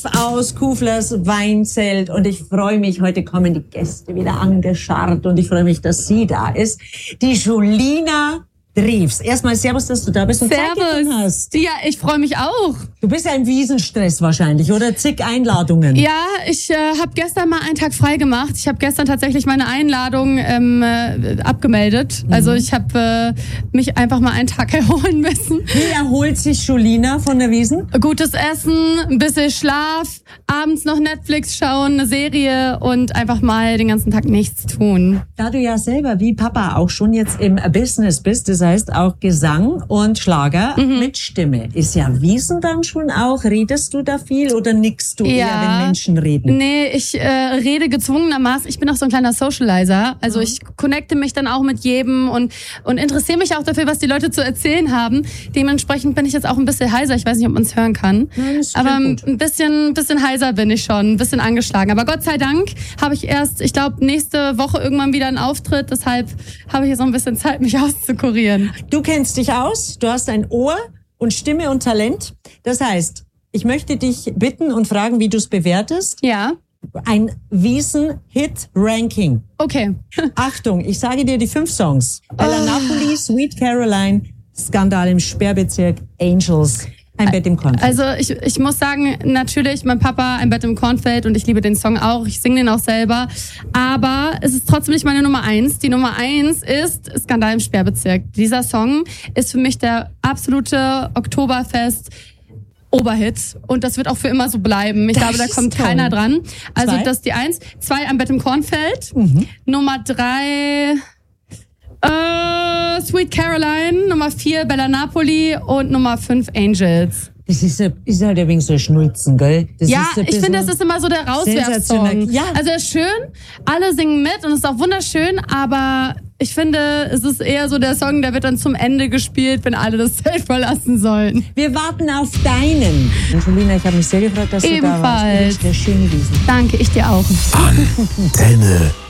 Aus Kuflers Weinzelt und ich freue mich, heute kommen die Gäste wieder angescharrt und ich freue mich, dass sie da ist. Die Julina Drews. Erstmal servus, dass du da bist und Zeit gefunden hast. Ja, ich freue mich auch. Du bist ja im Wiesenstress wahrscheinlich, oder? Zig Einladungen. Ja, ich habe gestern mal einen Tag frei gemacht. Ich habe gestern tatsächlich meine Einladung abgemeldet. Also ich habe mich einfach mal einen Tag erholen müssen. Wie erholt sich Julina von der Wiesn? Gutes Essen, ein bisschen Schlaf, abends noch Netflix schauen, eine Serie und einfach mal den ganzen Tag nichts tun. Da du ja selber wie Papa auch schon jetzt im Business bist, das heißt auch Gesang und Schlager mit Stimme. Ist ja Wiesn dann schon auch? Redest du da viel oder nickst du eher, wenn Menschen reden? Nee, ich rede gezwungenermaßen. Ich bin auch so ein kleiner Socializer. Also ich connecte mich dann auch mit jedem und interessiere mich auch dafür, was die Leute zu erzählen haben. Dementsprechend bin ich jetzt auch ein bisschen heiser. Ich weiß nicht, ob man es hören kann. Aber ein bisschen heiser bin ich schon, ein bisschen angeschlagen. Aber Gott sei Dank habe ich erst, ich glaube, nächste Woche irgendwann wieder einen Auftritt. Deshalb habe ich jetzt noch ein bisschen Zeit, mich auszukurieren. Du kennst dich aus, du hast ein Ohr und Stimme und Talent. Das heißt, ich möchte dich bitten und fragen, wie du es bewertest. Ja. Ein Wiesn-Hit-Ranking. Okay. Achtung, ich sage dir die 5 Songs. Bella Napoli, Sweet Caroline, Skandal im Sperrbezirk, Angels. Ein Bett im Kornfeld. Also ich muss sagen, natürlich, mein Papa, Ein Bett im Kornfeld und ich liebe den Song auch. Ich singe den auch selber. Aber es ist trotzdem nicht meine Nummer 1. Die Nummer 1 ist Skandal im Sperrbezirk. Dieser Song ist für mich der absolute Oktoberfest-Oberhit. Und das wird auch für immer so bleiben. Ich glaube, da kommt keiner dran. Also das ist die 1. 2, Ein Bett im Kornfeld. Nummer 3... Sweet Caroline, Nummer 4 Bella Napoli und Nummer 5 Angels. Das ist halt ein wenig so Schnulzen, gell? Das ja, ist ich finde, das ist immer so der Rauswerfsong. Ja. Also er ist schön, alle singen mit und es ist auch wunderschön, aber ich finde, es ist eher so der Song, der wird dann zum Ende gespielt, wenn alle das Zelt verlassen sollen. Wir warten auf deinen. Und Julina, ich habe mich sehr gefreut, dass du da warst. Ebenfalls. Der schöne Wiesn. Danke, ich dir auch. Antenne.